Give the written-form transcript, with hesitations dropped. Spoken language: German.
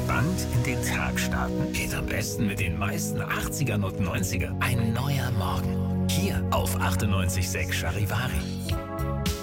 Entspannt in den Tag starten geht am besten mit den meisten 80ern und 90ern. Ein neuer Morgen. Hier auf 98.6 Charivari.